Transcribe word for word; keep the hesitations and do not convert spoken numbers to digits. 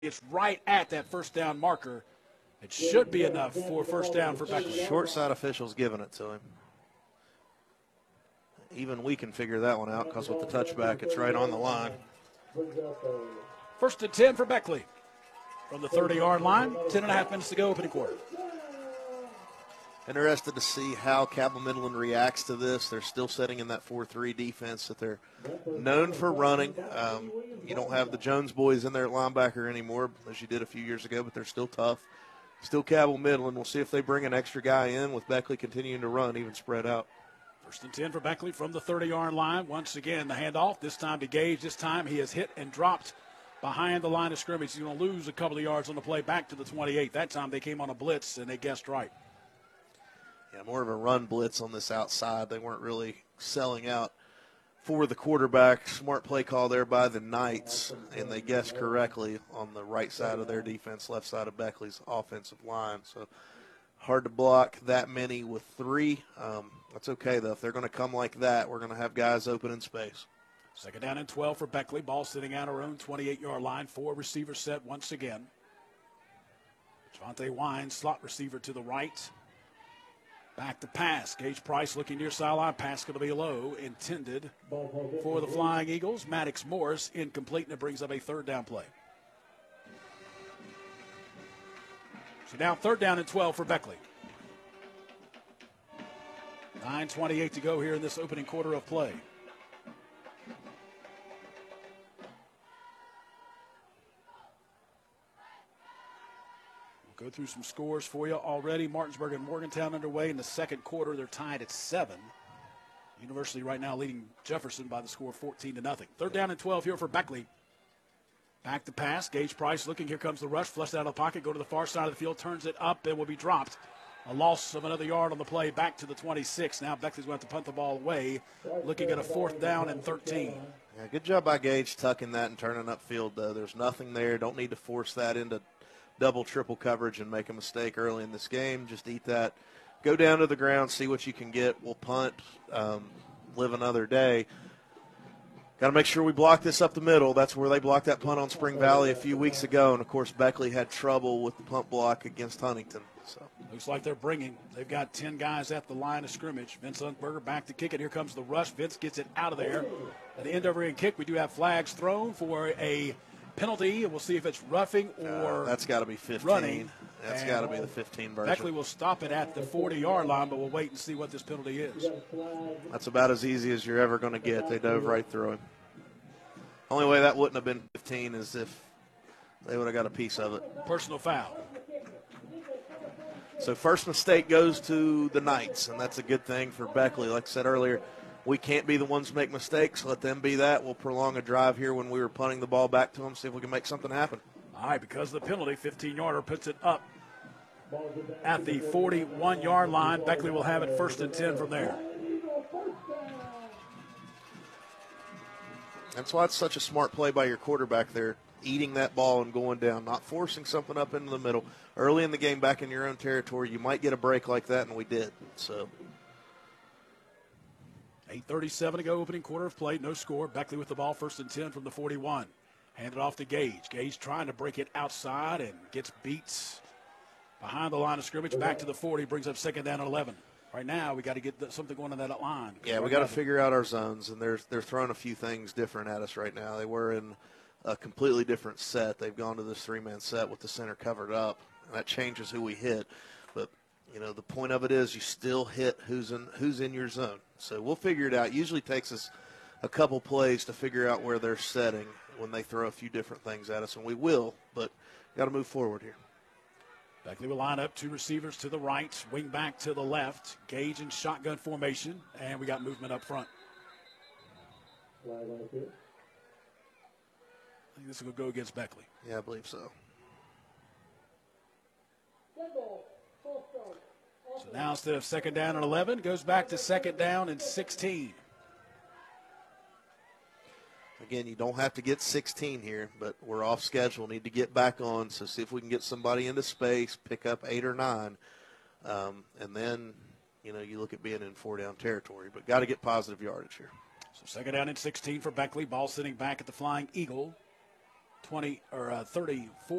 It's right at that first down marker. It should be enough for first down for Beckley. Short side officials giving it to him. Even we can figure that one out because with the touchback, it's right on the line. First and ten for Beckley. From the thirty-yard line, ten and a half minutes to go, opening quarter. Interested to see how Cabell Midland reacts to this. They're still setting in that four three defense that they're known for running. Um, you don't have the Jones boys in there at linebacker anymore, as you did a few years ago, but they're still tough. Still Cabell Midland. We'll see if they bring an extra guy in with Beckley continuing to run, even spread out. First and ten for Beckley from the thirty-yard line. Once again, the handoff, this time to Gage. This time he has hit and dropped behind the line of scrimmage. He's going to lose a couple of yards on the play back to the twenty-eight. That time they came on a blitz, and they guessed right. Yeah, more of a run blitz on this outside. They weren't really selling out for the quarterback. Smart play call there by the Knights, and they guessed correctly on the right side of their defense, left side of Beckley's offensive line. So hard to block that many with three. Um, that's okay, though. If they're going to come like that, we're going to have guys open in space. Second down and twelve for Beckley. Ball sitting out our own twenty-eight-yard line. Four receiver set once again. Javonte Wines, slot receiver to the right. Back to pass. Gage Price looking near sideline. Pass going to be low. Intended for the Flying Eagles. Maddox Morris incomplete, and it brings up a third down play. So now third down and twelve for Beckley. nine twenty-eight to go here in this opening quarter of play. Go through some scores for you already. Martinsburg and Morgantown underway in the second quarter. They're tied at seven. University right now leading Jefferson by the score of fourteen to nothing. Third down and twelve here for Beckley. Back to pass. Gage Price looking. Here comes the rush. Flushed out of the pocket. Go to the far side of the field. Turns it up and will be dropped. A loss of another yard on the play back to the twenty-six. Now Beckley's going to have to punt the ball away. Looking at a fourth down and thirteen. Yeah, good job by Gage tucking that and turning upfield, though. There's nothing there. Don't need to force that into double, triple coverage and make a mistake early in this game. Just eat that. Go down to the ground, see what you can get. We'll punt, um, live another day. Got to make sure we block this up the middle. That's where they blocked that punt on Spring Valley a few weeks ago. And, of course, Beckley had trouble with the punt block against Huntington. So looks like they're bringing. They've got ten guys at the line of scrimmage. Vince Lundberger back to kick it. Here comes the rush. Vince gets it out of there. At the end over end kick, we do have flags thrown for a penalty, and we'll see if it's roughing or uh, that's got to be fifteen. Running. That's got to be the fifteen version. Beckley will stop it at the forty-yard line, but we'll wait and see what this penalty is. That's about as easy as you're ever going to get. They dove right through him. Only way that wouldn't have been fifteen is if they would have got a piece of it. Personal foul. So first mistake goes to the Knights, and that's a good thing for Beckley. Like I said earlier, we can't be the ones to make mistakes. Let them be that. We'll prolong a drive here when we were punting the ball back to them, see if we can make something happen. All right, because of the penalty, fifteen-yarder puts it up at the forty-one-yard line. Beckley will have it first and ten from there. That's why it's such a smart play by your quarterback there, eating that ball and going down, not forcing something up into the middle. Early in the game, back in your own territory, you might get a break like that, and we did. So eight thirty-seven to go, opening quarter of play, no score. Beckley with the ball, first and ten from the forty-one. Handed off to Gage. Gage trying to break it outside and gets beats behind the line of scrimmage. Back to the forty, brings up second down and eleven. Right now, we got to get something going on that line. Yeah, we got to figure out our zones, and they're, they're throwing a few things different at us right now. They were in a completely different set. They've gone to this three-man set with the center covered up, and that changes who we hit. But, you know, the point of it is you still hit who's in who's in your zone. So we'll figure it out. Usually takes us a couple plays to figure out where they're setting when they throw a few different things at us, and we will, but got to move forward here. Beckley will line up two receivers to the right, wing back to the left, Gage in shotgun formation, and we got movement up front. I think this will go against Beckley. Yeah, I believe so. So now instead of second down and eleven, goes back to second down and sixteen. Again, you don't have to get sixteen here, but we're off schedule. Need to get back on, so see if we can get somebody into space, pick up eight or nine, um, and then, you know, you look at being in four-down territory. But got to get positive yardage here. So second down and sixteen for Beckley. Ball sitting back at the Flying Eagle. twenty or uh, thirty-four.